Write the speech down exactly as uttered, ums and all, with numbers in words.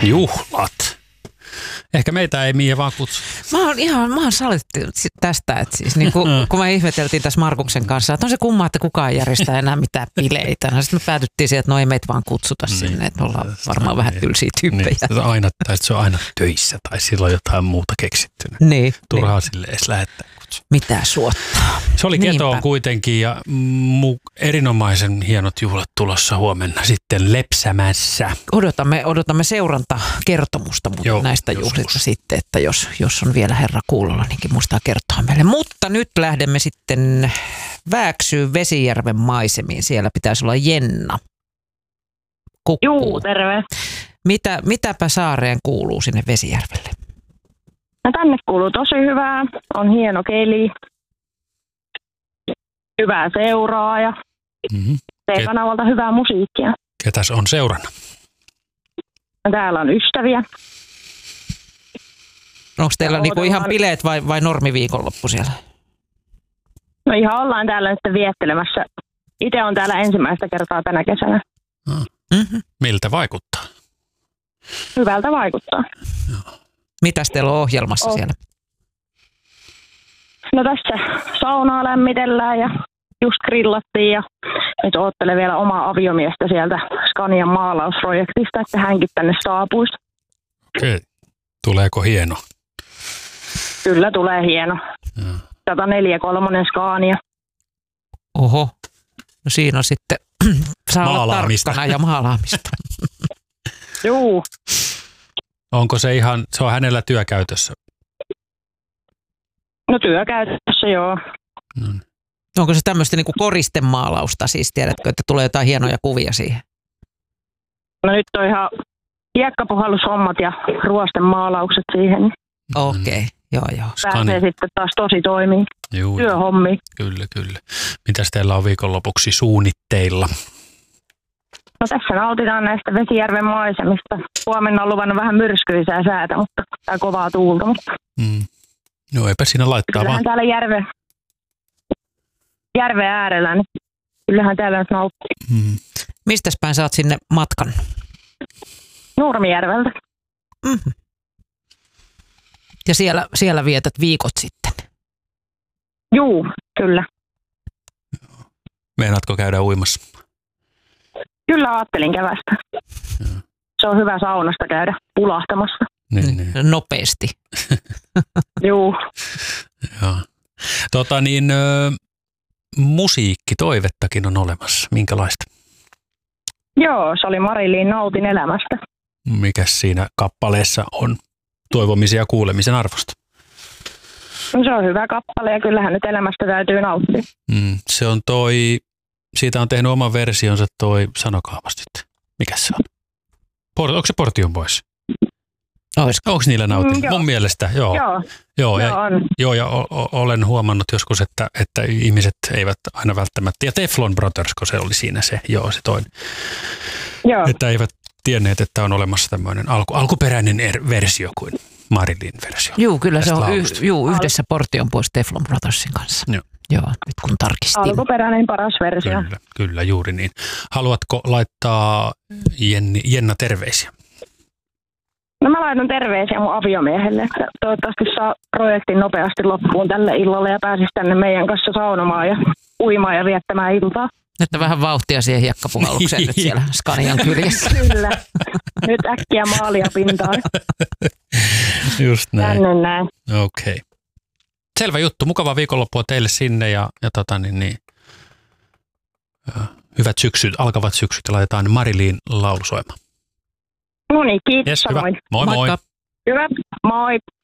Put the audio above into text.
Juhlat. Ehkä meitä ei Miia vaan kutsu. Mä oon ihan, mä oon salittu tästä, että siis niin kuin, kun me ihmeteltiin tässä Markuksen kanssa, että on se kumma, että kukaan järjestää enää mitään bileitä. No, sitten me päädyttiin siihen, että no ei meitä vaan kutsuta niin, sinne, että me ollaan varmaan vähän tylsiä tyyppejä. Niin, aina, tai se on aina töissä tai silloin jotain muuta keksittynä. Niin. Turhaa niin. sille edes lähettää kutsu. Mitä suottaa. Se oli Ketoon kuitenkin ja mu- erinomaisen hienot juhlat tulossa huomenna sitten Lepsämässä. Odotamme, odotamme seurantakertomusta Joo, näistä joskus. juhlista sitten, että jos, jos on vielä herra kuulolla, niinkin muistaa kertoa meille. Mutta nyt lähdemme sitten Vääksyyn Vesijärven maisemiin. Siellä pitäisi olla Jenna. Kukkuu. Juu, terve. Mitä, mitäpä saareen kuuluu sinne Vesijärvelle? No tänne kuuluu tosi hyvää. On hieno keli. Hyvää seuraa ja mm-hmm. T-kanavalta hyvää musiikkia. Ketäs on seurana? No, täällä on ystäviä. Onko teillä niinku ihan bileet vai, vai normiviikonloppu siellä? No ihan ollaan täällä nyt viettelemässä. Itse on täällä ensimmäistä kertaa tänä kesänä. Mm-hmm. Miltä vaikuttaa? Hyvältä vaikuttaa. Joo. Mitäs teillä on ohjelmassa oh. siellä? No tässä saunaa lämmitellään ja just grillattiin ja nyt oottelen vielä omaa aviomiestä sieltä Scanian maalausprojektista, että hänkin tänne saapuisi. Okei. Tuleeko hieno? Kyllä tulee hieno. Ja. sata neljä kolme Scania. Oho. No siinä on sitten saa olla tarkkana ja maalaamista. Juu. Onko se ihan, se on hänellä työkäytössä? No työkäytössä, joo. No. Onko se tämmöistä niinku koristemaalausta, siis tiedätkö, että tulee jotain hienoja kuvia siihen? No nyt on ihan hiekkapuhallushommat ja ruostemaalaukset siihen. Okei, okay. joo joo. Pääsee Skani. Sitten taas tosi toimii. Juu, työhommi. Kyllä, kyllä. Mitäs teillä on viikonlopuksi suunnitteilla? No tässä nautitaan näistä Vesijärven maisemista. Huomenna on luvannut vähän myrskyisää säätä, mutta tää kovaa tuulta. Mutta mm. No eipä siinä laittaa kyllähän vaan. Täällä järve, järven äärellä, niin kyllähän täällä nyt nauttii. Mm. Mistäs päin saat sinne matkan? Nurmijärveltä. Mm-hmm. Ja siellä, siellä vietät viikot sitten? Juu, kyllä. Meinaatko käydä uimassa? Kyllä ajattelin kevästä. Ja. Se on hyvä saunasta käydä pulahtamassa. Niin, niin. Nopeasti. Juu. Joo. Tota niin, ö, musiikkitoivettakin on olemassa. Minkälaista? Joo, se oli Marilyn Nautin elämästä. Mikäs siinä kappaleessa on toivomisen ja kuulemisen arvosta? No, se on hyvä kappale ja kyllähän nyt elämästä täytyy nauttia. Mm, se on toi, siitä on tehnyt oman versionsa toi, sanokaa vasta nyt. Mikäs se on? Port, onko se Portion Boys? Olisiko? Onko niillä nautin? Mm, Mun mielestä, joo. Joo, joo, ja, joo, on. joo ja o, o, olen huomannut joskus, että, että ihmiset eivät aina välttämättä, ja Teflon Brothers, kun se oli siinä se, joo se toinen. Joo. Että eivät tienneet, että on olemassa tämmöinen alku, alkuperäinen er, versio kuin Marilyn versio. Joo, kyllä se on y, juu, yhdessä Portion Boys Teflon Brothersin kanssa. Joo. Joo, nyt kun tarkistin. Alkuperäinen paras versio. Kyllä, kyllä, juuri niin. Haluatko laittaa Jenni, Jenna terveisiä? No mä laitan terveisiä mun aviomiehelle, että toivottavasti saa projektin nopeasti loppuun tälle illalle ja pääsisi tänne meidän kanssa saunomaan ja uimaan ja viettämään iltaa. Että vähän vauhtia siihen hiekkapuhallukseen nyt siellä Scanian kyljessä. Kyllä. Nyt äkkiä maalia pintaan. Just näin. Tänne näin. Okei. Okay. Selvä juttu. Mukavaa viikonloppua teille sinne ja, ja tota niin, niin, hyvät syksyt, alkavat syksyt ja laitetaan Marilyn laulu soimaan. No niin, kiitos Yes, samoin. hyvä. Moi moi. Moikka. Hyvä, moi.